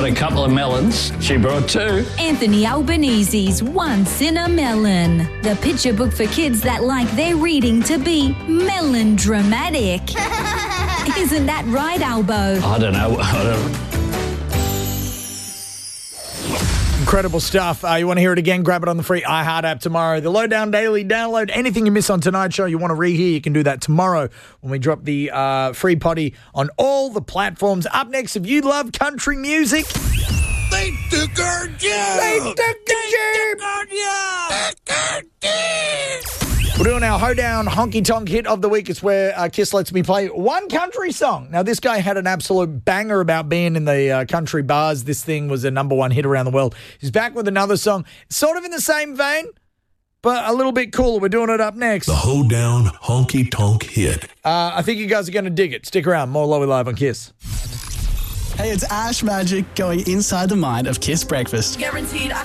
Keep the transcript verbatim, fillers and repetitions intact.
got a couple of melons. She brought two. Anthony Albanese's Once in a Melon. The picture book for kids that like their reading to be melon-dramatic. Isn't that right, Albo? I don't know. I don't Incredible stuff. Uh, you want to hear it again? Grab it on the free iHeart app tomorrow. The Lowdown Daily download. Anything you miss on tonight's show, you want to rehear, you can do that tomorrow when we drop the uh, free potty on all the platforms. Up next, if you love country music... They took our job! They took the job! We're doing our Hoedown Honky Tonk Hit of the Week. It's where uh, Kiss lets me play one country song. Now, this guy had an absolute banger about being in the uh, country bars. This thing was a number one hit around the world. He's back with another song, sort of in the same vein, but a little bit cooler. We're doing it up next. The Hoedown Honky Tonk Hit. Uh, I think you guys are going to dig it. Stick around. More Lowy Live on Kiss. Hey, it's Ash Magic going inside the mind of Kiss Breakfast. Guaranteed